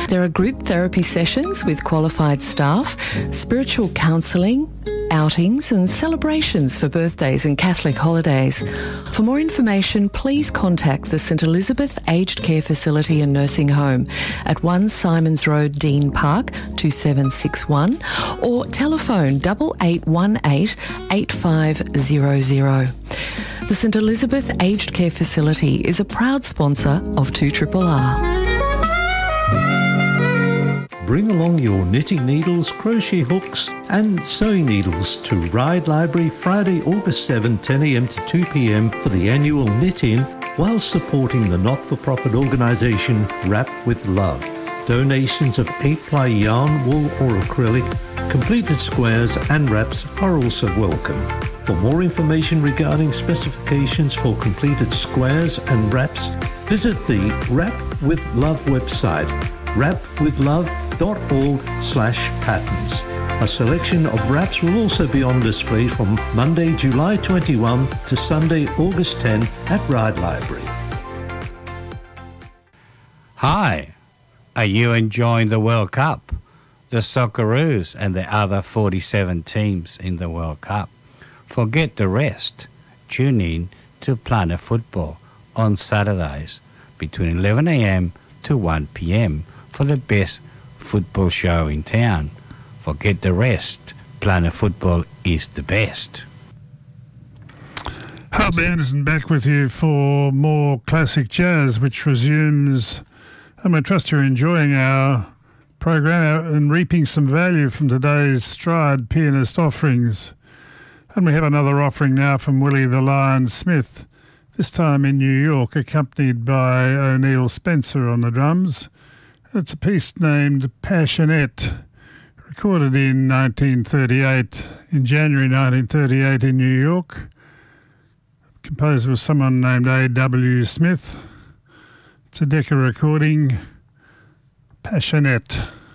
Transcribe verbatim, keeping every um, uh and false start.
There are group therapy sessions with qualified staff, spiritual counselling, outings and celebrations for birthdays and Catholic holidays. For more information, please contact the St Elizabeth Aged Care Facility and Nursing Home at one Simons Road, Dean Park, two seven six one, or telephone double eight one eight eight five zero zero. The St Elizabeth Aged Care Facility is a proud sponsor of two R R R. Bring along your knitting needles, crochet hooks and sewing needles to Ryde Library Friday, August seventh, ten a m to two p m for the annual Knit-In while supporting the not-for-profit organisation Wrap with Love. Donations of eight-ply yarn, wool or acrylic, completed squares and wraps are also welcome. For more information regarding specifications for completed squares and wraps, visit the Wrap with Love website, wrap with love dot org slash patterns. A selection of wraps will also be on display from Monday, July twenty-first to Sunday, August tenth at Ryde Library. Hi, are you enjoying the World Cup? The Socceroos and the other forty-seven teams in the World Cup. Forget the rest. Tune in to Planet Football on Saturdays between eleven a m to one p m for the best football show in town. Forget the rest. Planet Football is the best. Hub Anderson back with you for more classic jazz, which resumes. And I trust you're enjoying our program and reaping some value from today's Stride pianist offerings. And we have another offering now from Willie the Lion Smith, this time in New York, accompanied by O'Neill Spencer on the drums. It's a piece named Passionette, recorded in nineteen thirty-eight, in January nineteen thirty-eight in New York. Composer was someone named A W Smith. It's a Decca recording, Passionette.